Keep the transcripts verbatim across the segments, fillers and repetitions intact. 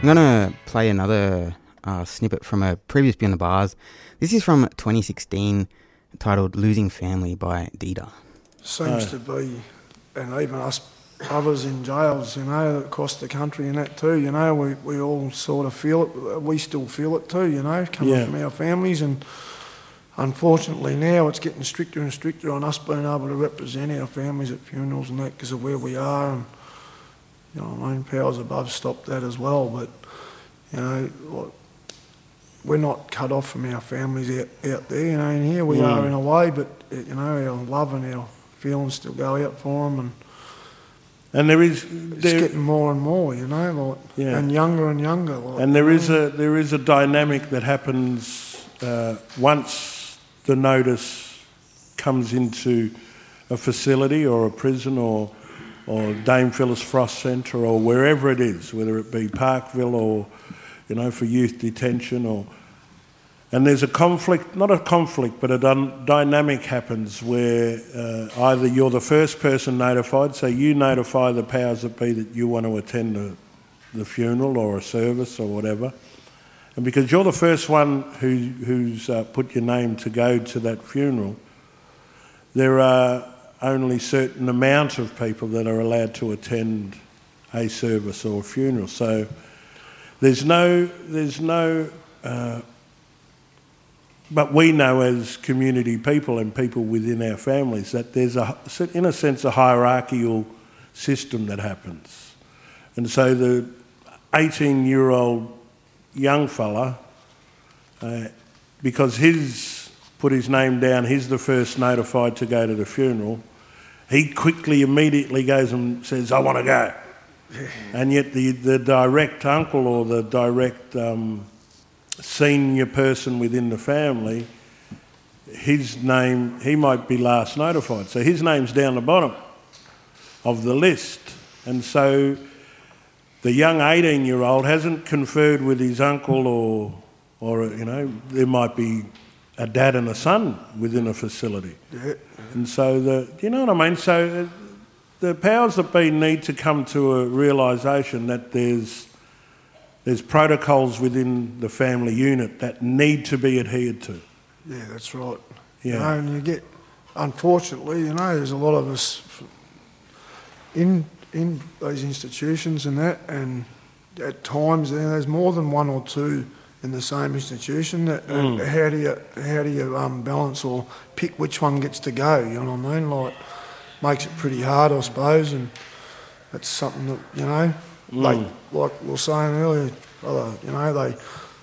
I'm going to play another uh, snippet from a previous Beyond the Bars. This is from twenty sixteen, titled Losing Family by Dida. Seems oh. to be, and even us others in jails, you know, across the country and that too, you know, we, we all sort of feel it. We still feel it too, you know, coming yeah. from our families. And unfortunately now it's getting stricter and stricter on us being able to represent our families at funerals and that because of where we are. And, you know, I mean, powers above stopped that as well. But, you know, we're not cut off from our families out, out there, you know, and here we mm. are in a way, but, you know, our love and our feelings still go out for them. And And there is... It's there, getting more and more, you know, like, yeah. and younger and younger. Like, and there is a there is a dynamic that happens uh, once the notice comes into a facility or a prison or or Dame Phyllis Frost Centre or wherever it is, whether it be Parkville or, you know, for youth detention or... And there's a conflict, not a conflict, but a dun- dynamic happens where uh, either you're the first person notified, so you notify the powers that be that you want to attend the, the funeral or a service or whatever. And because you're the first one who, who's uh, put your name to go to that funeral, there are only certain amount of people that are allowed to attend a service or a funeral. So there's no... There's no uh, But we know as community people and people within our families that there's, a, in a sense, a hierarchical system that happens. And so the eighteen-year-old young fella, uh, because he's put his name down, he's the first notified to go to the funeral, he quickly, immediately goes and says, I want to go. And yet the, the direct uncle or the direct... Um, senior person within the family, his name, he might be last notified. So his name's down the bottom of the list. And so the young eighteen-year-old hasn't conferred with his uncle or, or you know, there might be a dad and a son within a facility. Yeah. And so, the, you know what I mean? So the powers that be need to come to a realisation that there's There's protocols within the family unit that need to be adhered to. Yeah, that's right. Yeah. You know, and you get, unfortunately, you know, there's a lot of us in in those institutions and that, and at times you know, there's more than one or two in the same institution. That, mm. uh, how do you how do you um, balance or pick which one gets to go? You know what I mean? Like, makes it pretty hard, I suppose, and that's something that you know. Mm. They, like we were saying earlier, brother, you know, they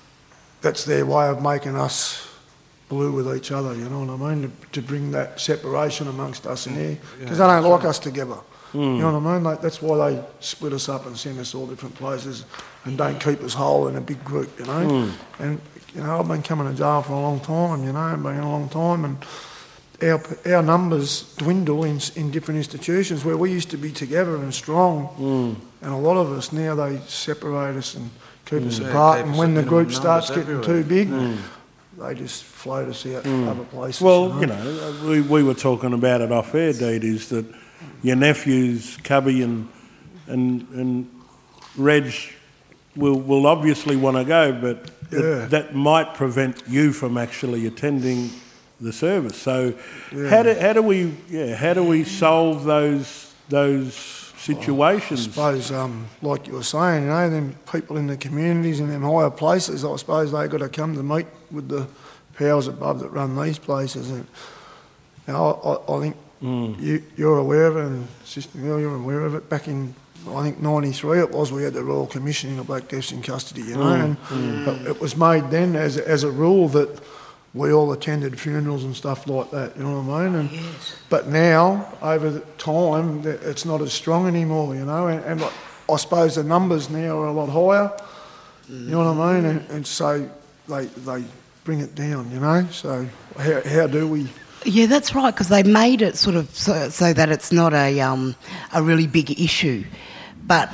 that's their way of making us blue with each other, you know what I mean, to, to bring that separation amongst us in here, because yeah, they don't like right. us together, mm. you know what I mean, like, that's why they split us up and send us all different places and don't keep us whole in a big group, you know, mm. and, you know, I've been coming to jail for a long time, you know, been a long time, and Our our numbers dwindle in in different institutions where we used to be together and strong, mm. and a lot of us now they separate us and keep mm. us yeah, apart. keep And us when the group starts everywhere. getting too big, mm. they just float us out mm. other places. Well, you know, you know we we were talking about it off air, Deed, is that your nephews Cubby and and and Reg will will obviously want to go, but yeah. it, that might prevent you from actually attending the service. So yeah. how do how do we yeah how do we solve those those situations? I suppose, um, like you were saying, you know, them people in the communities in them higher places, I suppose they've got to come to meet with the powers above that run these places. And you know, I, I think mm. you, you're aware of it, and Sister Girl, you're aware of it. Back in I think ninety-three it was, we had the Royal Commission of Black Deafs in Custody, you know, mm. and mm. But it was made then as as a rule that we all attended funerals and stuff like that, you know what I mean? And, yes. But now, over the time, it's not as strong anymore, you know, and, and I suppose the numbers now are a lot higher, mm. you know what I mean? And, and so they they bring it down, you know? So how how do we... Yeah, that's right, because they made it sort of so, so that it's not a um, a really big issue. But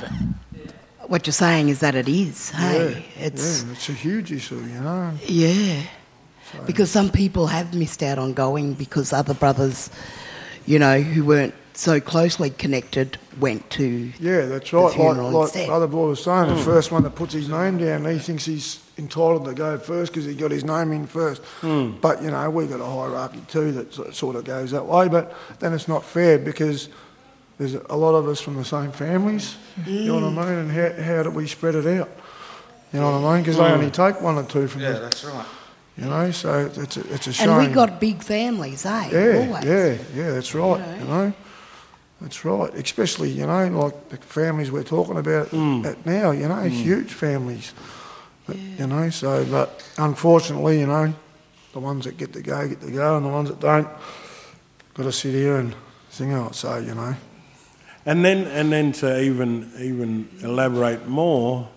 what you're saying is that it is, hey? Yeah, it's, yeah, it's a huge issue, you know? Yeah. Because some people have missed out on going because other brothers, you know, who weren't so closely connected went to Yeah, that's right. the Like, funeral like instead. Brother Boy was saying, the first one that puts his name down, he thinks he's entitled to go first because he got his name in first. But, you know, we've got a hierarchy too that sort of- sort of goes that way. But then it's not fair because there's a lot of us from the same families, you know what I mean? And how, how do we spread it out? You know what I mean? Because they only take one or two from Yeah, the, that's right. you know, so it's a, it's a shame. And we got big families, eh? Yeah, Always. yeah, yeah, that's right, You know. you know. That's right, especially, you know, like the families we're talking about at now, you know, huge families. But, You know, so, but unfortunately, you know, the ones that get to go, get to go, and the ones that don't, got to sit here and sing out, so, you know. And then, and then to even even elaborate more,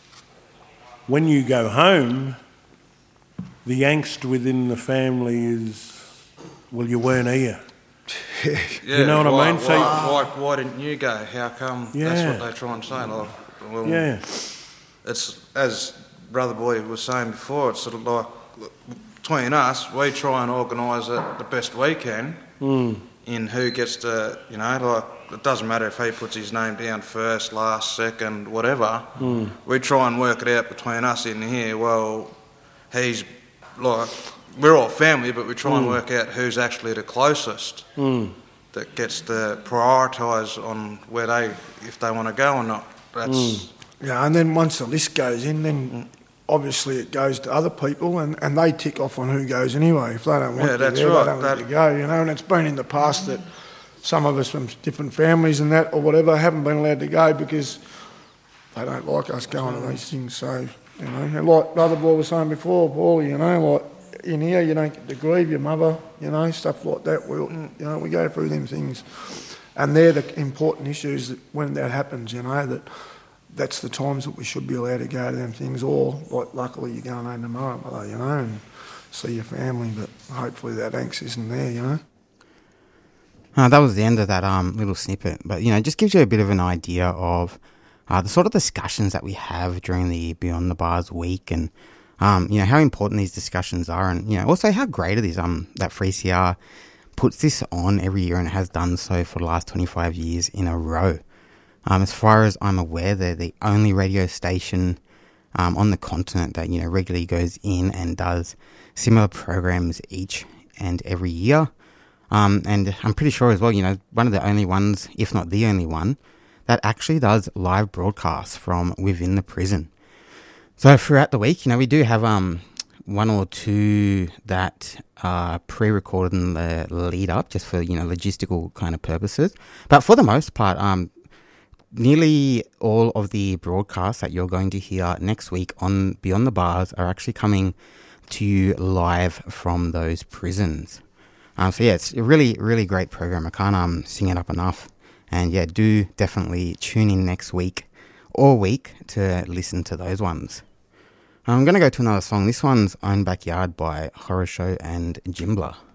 when you go home, the angst within the family is, well, you weren't here. Yeah, You know what I why, mean? So- why, why, why didn't you go? How come? Yeah. That's what they try and say. Like, well, Yeah, it's as Brother Boy was saying before. It's sort of like between us, we try and organise it the best we can in who gets to, you know, like it doesn't matter if he puts his name down first, last, second, whatever. We try and work it out between us in here. Well, he's like. We're all family, but we try and work out who's actually the closest that gets to prioritise on where they, if they want to go or not. That's Yeah, and then once the list goes in, then obviously it goes to other people, and, and they tick off on who goes anyway. If they don't want Yeah, to, that's there, right. they don't want That- to go, you know. And it's been in the past that some of us from different families and that or whatever haven't been allowed to go because they don't like us going to these things. So, you know, and like Brother Boy was saying before, Paulie, you know, like in here you don't get to grieve your mother, you know, stuff like that. We, you know, we go through them things, and they're the important issues that when that happens, you know, that that's the times that we should be allowed to go to them things. Or like, luckily, you're going home tomorrow, mother, you know, and see your family. But hopefully that angst isn't there, you know. Uh, that was the end of that um little snippet, but you know, it just gives you a bit of an idea of uh, the sort of discussions that we have during the Beyond the Bars week, and um you know how important these discussions are, and you know also how great it is um that three C R puts this on every year and has done so for the last twenty-five years in a row. Um, as far as I'm aware, they're the only radio station um, on the continent that you know regularly goes in and does similar programs each and every year. Um, and I'm pretty sure as well, you know, one of the only ones, if not the only one, that actually does live broadcasts from within the prison. So throughout the week, you know, we do have um one or two that are pre-recorded in the lead up, just for, you know, logistical kind of purposes. But for the most part, um, nearly all of the broadcasts that you're going to hear next week on Beyond the Bars are actually coming to you live from those prisons. Um, so yeah, it's a really, really great program. I can't um sing it up enough. And yeah, do definitely tune in next week or week to listen to those ones. I'm going to go to another song. This one's Own Backyard by Horror Show and Jimbler.